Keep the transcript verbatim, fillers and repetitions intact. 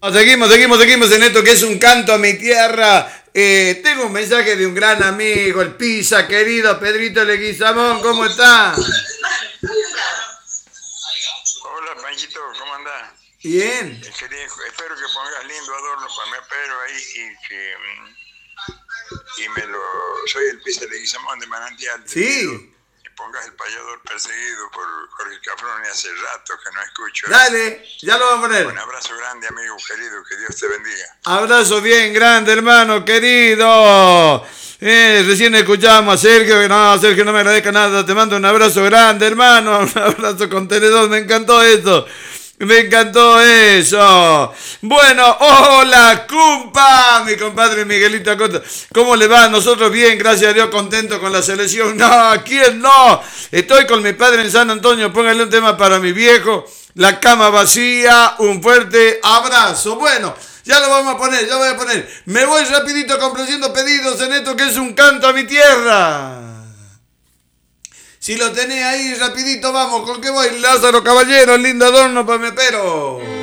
Seguimos, seguimos, seguimos en esto que es un canto a mi tierra. Eh, tengo un mensaje de un gran amigo, el Pisa, querido Pedrito Leguizamón, ¿cómo está? Hola, Panchito, ¿cómo andás? Bien. Quería, espero que pongas lindo adorno para mi perro ahí y que... Y me lo... Soy el Pisa Leguizamón de Manantial. Sí. Que pongas el payador perseguido por Jorge Cafrone, hace rato que no escucho. Dale, ya lo voy a poner. Un abrazo grande, amigo querido, que Dios te bendiga. Abrazo bien grande, hermano querido. Eh, recién escuchamos a Sergio, que no, Sergio no me agradezca nada, te mando un abrazo grande, hermano, un abrazo contenedor, me encantó eso. Me encantó eso. Bueno, hola, cumpa, mi compadre Miguelito Acosta. ¿Cómo le va? Nosotros bien, gracias a Dios, contento con la selección. No, ¿quién no? Estoy con mi padre en San Antonio. Póngale un tema para mi viejo. La cama vacía, un fuerte abrazo. Bueno, ya lo vamos a poner, ya lo voy a poner. Me voy rapidito complaciendo pedidos en esto que es un canto a mi tierra. Si lo tenés ahí rapidito, vamos, ¿con qué voy? Lázaro Caballero, lindo adorno para mi pero.